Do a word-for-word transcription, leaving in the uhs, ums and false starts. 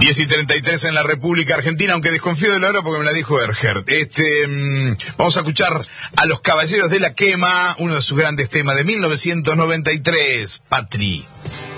diez y treinta y tres en la República Argentina, aunque desconfío de la hora porque me la dijo Erger. Este, mmm, vamos a escuchar a Los Caballeros de la Quema, uno de sus grandes temas de mil novecientos noventa y tres, Patri.